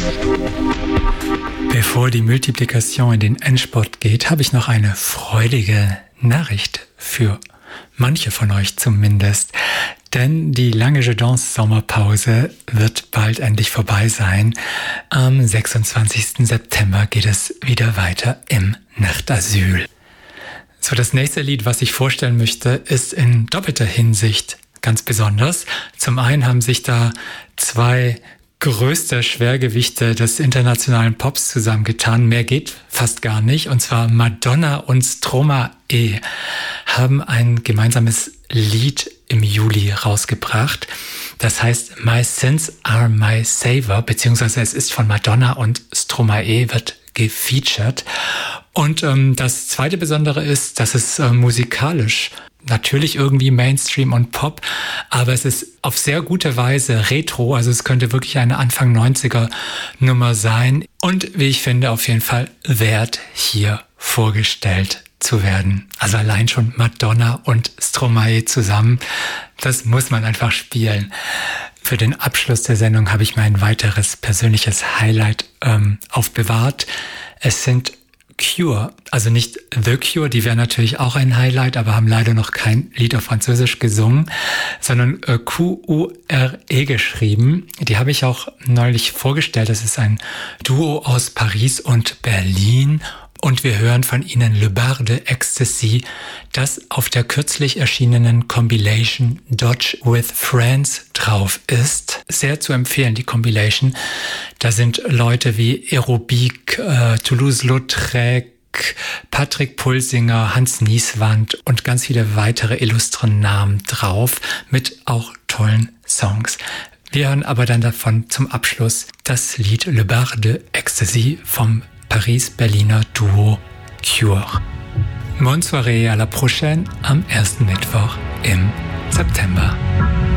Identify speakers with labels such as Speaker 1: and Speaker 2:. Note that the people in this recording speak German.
Speaker 1: Bevor die Multiplikation in den Endspurt geht, habe ich noch eine freudige Nachricht für manche von euch zumindest. Denn die lange Je Danse Sommerpause wird bald endlich vorbei sein. Am 26. September geht es wieder weiter im Nachtasyl. So, das nächste Lied, was ich vorstellen möchte, ist in doppelter Hinsicht ganz besonders. Zum einen haben sich da zwei größte Schwergewichte des internationalen Pops zusammengetan. Mehr geht fast gar nicht. Und zwar Madonna und Stromae haben ein gemeinsames Lied im Juli rausgebracht. Das heißt My Sins Are My Savior, beziehungsweise es ist von Madonna und Stromae, wird gefeatured. Und das zweite Besondere ist, dass es musikalisch natürlich irgendwie Mainstream und Pop, aber es ist auf sehr gute Weise Retro, also es könnte wirklich eine Anfang 90er Nummer sein und wie ich finde auf jeden Fall wert, hier vorgestellt zu werden. Also allein schon Madonna und Stromae zusammen, das muss man einfach spielen. Für den Abschluss der Sendung habe ich mir ein weiteres persönliches Highlight aufbewahrt. Es sind Cure, also nicht The Cure, die wäre natürlich auch ein Highlight, aber haben leider noch kein Lied auf Französisch gesungen, sondern Q-U-R-E geschrieben. Die habe ich auch neulich vorgestellt. Das ist ein Duo aus Paris und Berlin. Und wir hören von ihnen Le Bar de Ecstasy, das auf der kürzlich erschienenen Compilation Dodge with Friends drauf ist. Sehr zu empfehlen, die Compilation. Da sind Leute wie Aerobic, Toulouse-Lautrec, Patrick Pulsinger, Hans Nieswand und ganz viele weitere illustre Namen drauf mit auch tollen Songs. Wir hören aber dann davon zum Abschluss das Lied Le Bar de Ecstasy vom Paris-Berliner Duo Cure. Bonne soirée, à la prochaine am ersten Mittwoch im September.